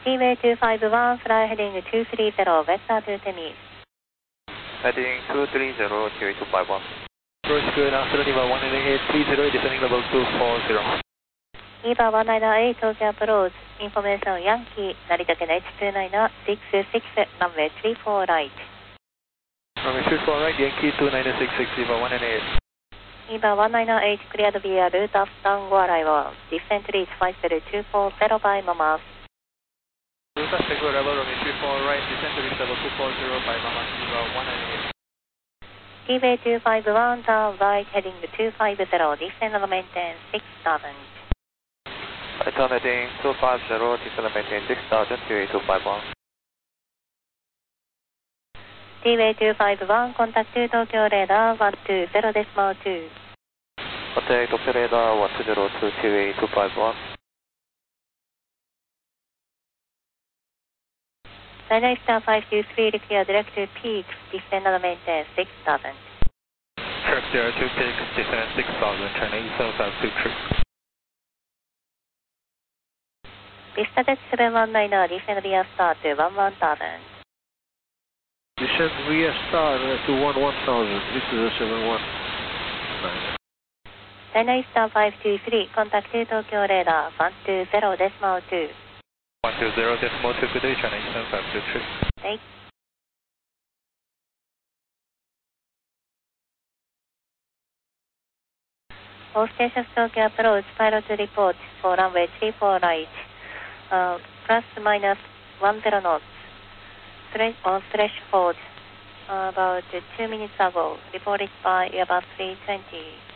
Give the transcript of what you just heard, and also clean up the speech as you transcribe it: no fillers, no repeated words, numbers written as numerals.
T-Way 251, fly heading 230, vector to Temi. Heading 230, T-Way 251. Approach good, after Eva 19830, descending level 240. EVA 198, Tokyo approach, information Yankee, Narita Ken H299, 66, runway 34 right. Runway 34 right, Yankee 2966, EVA 198. EVA 198, cleared via route of Tango arrival, descent reach 5024 by Mamas. Route of Tango arrival, runway 34 right, descent reach level 240 by Mamas, EVA 198. T-Way 251, turn right, heading 250, descend and maintain 6000. Right on heading 250, descend and maintain 6000, T-Way 251. T-Way 251, contact to Tokyo radar 120.2. Contact Tokyo radar 1202, T-Way 251. China Eastern 523, clear direct to peaks, descend and maintain 6000. Track 02 peaks, descend 6000, China Eastern 523. Vista Jet 719, descend via start to 11000. Descend via star to 11000, this is a 719. China Eastern 523, contact to Tokyo radar 120.2. 120.2, good day, China Eastern 523. Right. All stations Tokyo approach, pilot report for runway 34 right, plus minus 10 knots, on threshold, about 2 minutes ago, reported by Airbus 320.